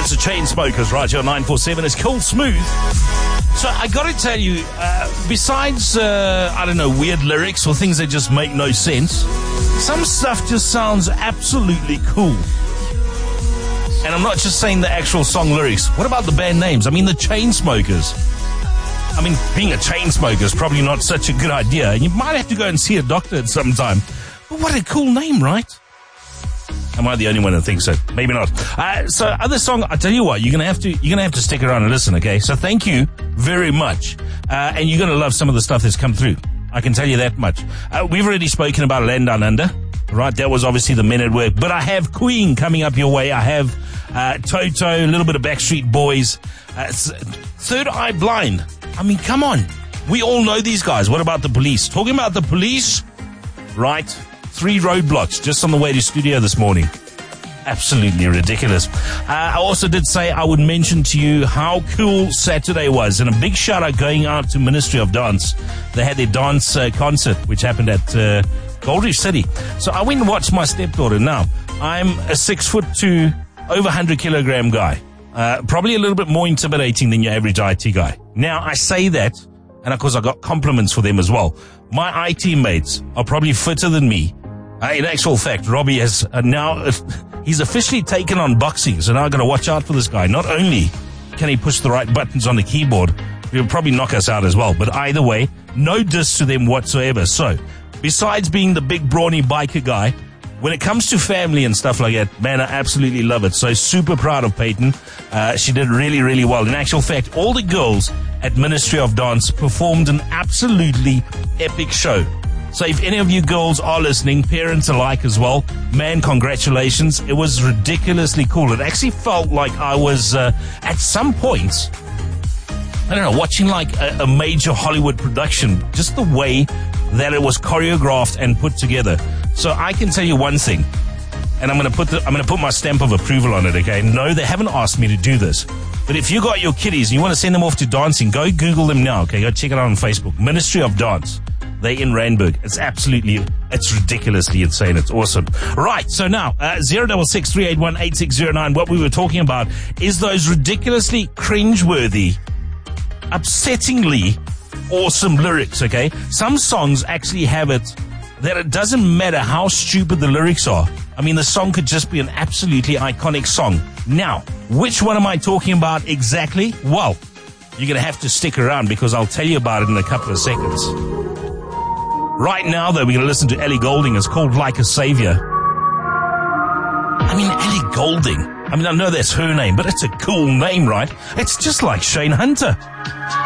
That's the Chainsmokers right here on 947. It's Cold Smooth. So I got to tell you, besides, weird lyrics or things that just make no sense, some stuff just sounds absolutely cool. And I'm not just saying the actual song lyrics. What about the band names? I mean, the Chainsmokers. I mean, being a chain smoker is probably not such a good idea. You might have to go and see a doctor at some time. But what a cool name, right? Am I the only one that thinks so? Maybe not. So other song, I tell you what, you're gonna have to stick around and listen, okay? So thank you very much. And you're gonna love some of the stuff that's come through. I can tell you that much. We've already spoken about Land Down Under, right? That was obviously the Men at Work. But I have Queen coming up your way. I have Toto, a little bit of Backstreet Boys, Third Eye Blind. I mean, come on. We all know these guys. What about the Police? Talking about the Police, right? 3 roadblocks just on the way to studio this morning. Absolutely ridiculous. I also did say I would mention to you how cool Saturday was, and a big shout out going out to Ministry of Dance. They had their dance concert, which happened at Goldreef City. So I went and watched my stepdaughter. Now, I'm a 6'2", over 100 kilogram guy. Probably a little bit more intimidating than your average IT guy. Now, I say that, and of course I got compliments for them as well. My IT mates are probably fitter than me. In actual fact, Robbie has he's officially taken on boxing, so now I've got to watch out for this guy. Not only can he push the right buttons on the keyboard, he'll probably knock us out as well. But either way, no diss to them whatsoever. So, besides being the big brawny biker guy, when it comes to family and stuff like that, man, I absolutely love it. So super proud of Peyton. She did really, really well. In actual fact, all the girls at Ministry of Dance performed an absolutely epic show. So if any of you girls are listening, parents alike as well, man, congratulations. It was ridiculously cool. It actually felt like I was, at some points, I don't know, watching like a major Hollywood production, just the way that it was choreographed and put together. So I can tell you one thing, and I'm going to put my stamp of approval on it, okay? No, they haven't asked me to do this. But if you got your kiddies and you want to send them off to dancing, go Google them now, okay? Go check it out on Facebook. Ministry of Dance. They're in Randburg. It's ridiculously insane. It's awesome. Right, so now, 066-381-8609. What we were talking about is those ridiculously cringeworthy, upsettingly awesome lyrics, okay? Some songs actually have it that it doesn't matter how stupid the lyrics are. I mean, the song could just be an absolutely iconic song. Now, which one am I talking about exactly? Well, you're going to have to stick around because I'll tell you about it in a couple of seconds. Right now, though, we're going to listen to Ellie Goulding. It's called Like a Savior. I mean, Ellie Goulding. I mean, I know that's her name, but it's a cool name, right? It's just like Shane Hunter.